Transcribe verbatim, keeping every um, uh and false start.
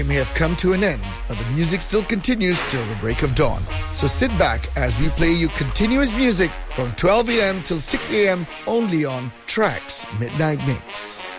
may have come to an end, but the music still continues till the break of dawn. So sit back as we play you continuous music from twelve a.m. till six a.m. only on Tracks Midnight Mix.